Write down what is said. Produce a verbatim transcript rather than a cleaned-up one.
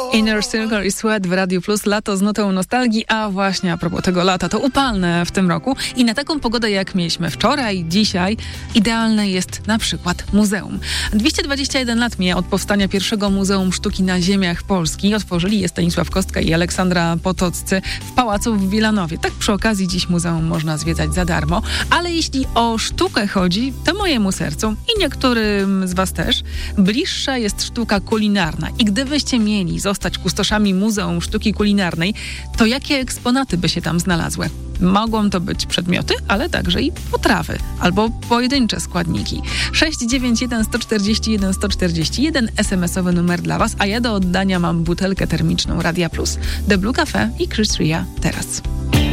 Inner Circle i Sweat w Radiu Plus, lato z nutą nostalgii, a właśnie a propos tego lata, to upalne w tym roku i na taką pogodę jak mieliśmy wczoraj, dzisiaj, idealne jest na przykład muzeum. dwieście dwadzieścia jeden lat mija od powstania pierwszego Muzeum Sztuki na ziemiach Polski. Otworzyli je Stanisław Kostka i Aleksandra Potoccy w pałacu w Wilanowie. Tak przy okazji dziś muzeum można zwiedzać za darmo, ale jeśli o sztukę chodzi, to mojemu sercu i niektórym z was też bliższa jest sztuka kulinarna. I gdybyście mieli zostać kustoszami Muzeum Sztuki Kulinarnej, to jakie eksponaty by się tam znalazły? Mogą to być przedmioty, ale także i potrawy albo pojedyncze składniki. sześć dziewięć jeden sto czterdzieści jeden sto czterdzieści jeden es em esowy numer dla was, a ja do oddania mam butelkę termiczną Radia Plus, The Blue Cafe i Chris Ria teraz.